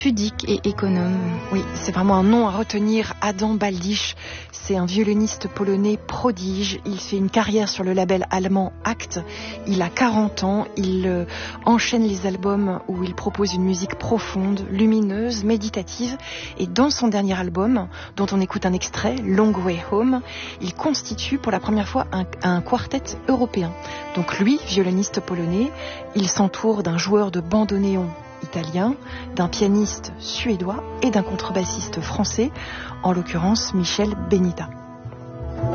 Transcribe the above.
Pudique et économe. Oui, c'est vraiment un nom à retenir. Adam Baldisch, c'est un violoniste polonais prodige. Il fait une carrière sur le label allemand Act. Il a 40 ans. Il enchaîne les albums où il propose une musique profonde, lumineuse, méditative. Et dans son dernier album, dont on écoute un extrait, Long Way Home, il constitue pour la première fois un quartet européen. Donc lui, violoniste polonais, il s'entoure d'un joueur de bandoneon italien, d'un pianiste suédois et d'un contrebassiste français, en l'occurrence Michel Benita.